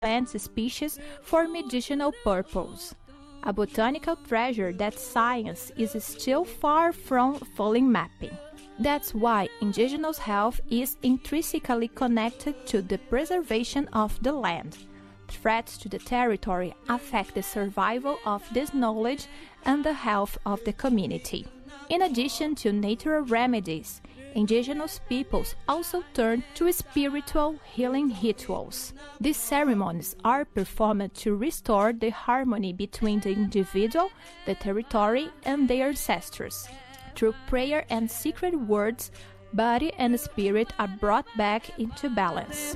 plant species for medicinal purpose. A botanical treasure that science is still far from fully mapping. That's why indigenous health is intrinsically connected to the preservation of the land. Threats to the territory affect the survival of this knowledge and the health of the community. In addition to natural remedies, indigenous peoples also turn to spiritual healing rituals. These ceremonies are performed to restore the harmony between the individual, the territory, and their ancestors. Through prayer and secret words, body and spirit are brought back into balance.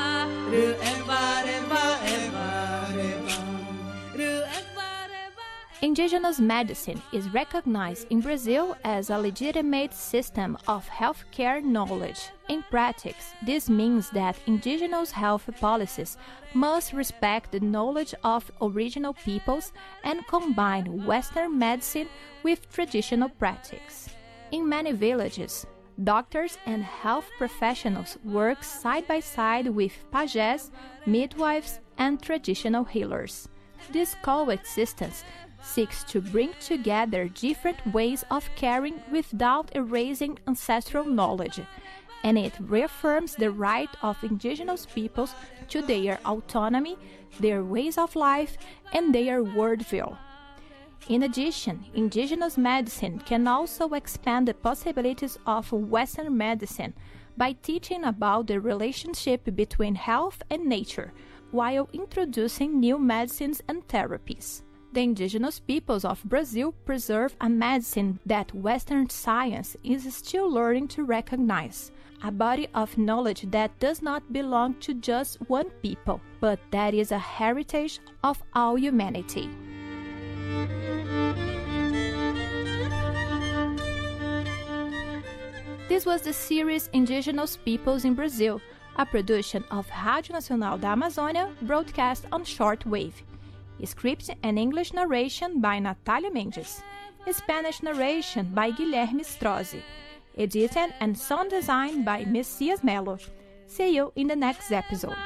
Indigenous medicine is recognized in Brazil as a legitimate system of healthcare knowledge. In practice, this means that indigenous health policies must respect the knowledge of original peoples and combine Western medicine with traditional practice. In many villages, doctors and health professionals work side by side with pajés, midwives, and traditional healers. This coexistence seeks to bring together different ways of caring without erasing ancestral knowledge, and it reaffirms the right of indigenous peoples to their autonomy, their ways of life, and their worldview. In addition, indigenous medicine can also expand the possibilities of Western medicine by teaching about the relationship between health and nature, while introducing new medicines and therapies. The indigenous peoples of Brazil preserve a medicine that Western science is still learning to recognize, a body of knowledge that does not belong to just one people, but that is a heritage of all humanity. This was the series Indigenous Peoples in Brazil, a production of Rádio Nacional da Amazônia, broadcast on shortwave. Script and English narration by Natalia Mendes. Spanish narration by Guilherme Strozzi. Editing and sound design by Messias Melo. See you in the next episode.